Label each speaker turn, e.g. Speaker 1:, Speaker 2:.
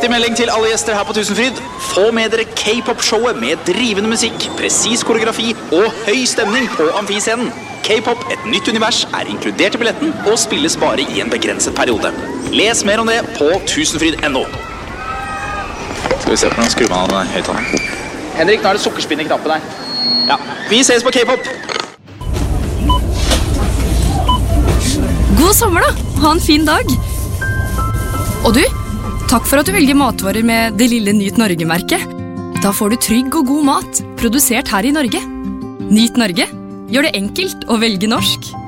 Speaker 1: Viktig melding til alle gjester her på Tusenfryd. Få med dere K-pop-showet med drivende musikk, presis koreografi og høy stemning på amfiscenen. K-pop, et nytt univers, er inkludert i billetten og spilles bare i en begrenset periode. Les mer om det på tusenfryd.no. Skal vi se på hvordan skrur man av den høyttaleren. Henrik, nå er det sukkerspinn i knappen her. Ja, vi ses på K-pop.
Speaker 2: God sommer da, ha en fin dag. Og du, takk for at du velger matvarer med det lille Nyt Norge-merket. Da får du trygg og god mat, produsert her i Norge. Nyt Norge, gjør det enkelt å velge norsk.